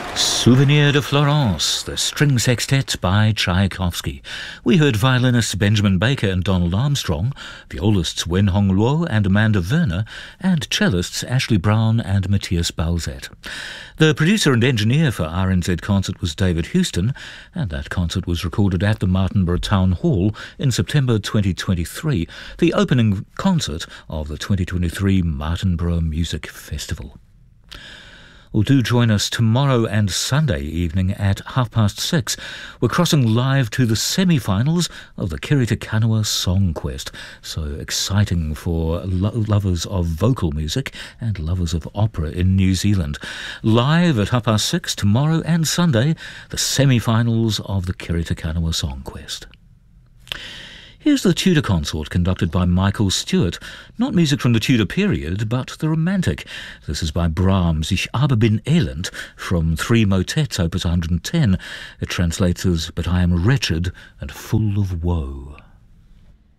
Souvenir de Florence, the string sextet by Tchaikovsky. We heard violinists Benjamin Baker and Donald Armstrong, violists Wen Hong Luo and Amanda Werner, and cellists Ashley Brown and Matthias Balzet. The producer and engineer for RNZ Concert was David Houston, and that concert was recorded at the Martinborough Town Hall in September 2023, the opening concert of the 2023 Martinborough Music Festival. Well, do join us tomorrow and Sunday evening at 6:30. We're crossing live to the semi-finals of the Kirita Kanua Song Quest. So exciting for lovers of vocal music and lovers of opera in New Zealand. Live at 6:30 tomorrow and Sunday, the semi-finals of the Kirita Kanua Song Quest. Here's the Tudor Consort conducted by Michael Stewart. Not music from the Tudor period, but the Romantic. This is by Brahms, Ich aber bin elend, from 3 Motets, opus 110. It translates as, But I am wretched and full of woe.